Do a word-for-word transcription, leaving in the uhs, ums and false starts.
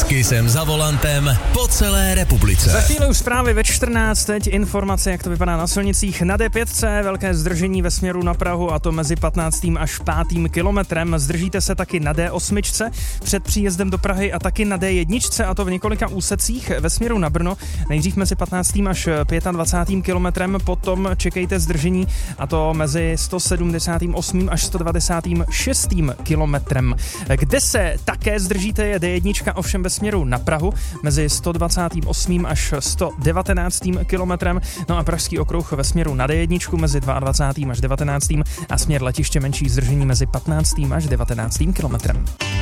S Kissem za volantem po celé republice. Za chvíli už zprávy ve čtrnáct, teď informace, jak to vypadá na silnicích. Na D pět velké zdržení ve směru na Prahu, a to mezi patnáctým až pátým kilometrem. Zdržíte se taky na D osm před příjezdem do Prahy a taky na D jedna, a to v několika úsecích ve směru na Brno. Nejdřív mezi patnáctým až dvacátým pátým kilometrem, potom čekejte zdržení, a to mezi sto sedmdesát osm až sto devadesát šest kilometrem. Kde se také zdržíte je D jedna, ovšem ve směru na Prahu, mezi sto dvacet osm až sto devatenáct kilometrem, no a pražský okruh ve směru na D jedna mezi dvacátým druhým až devatenáctým a směr letiště menší zdržení mezi patnáctým až devatenáctým kilometrem.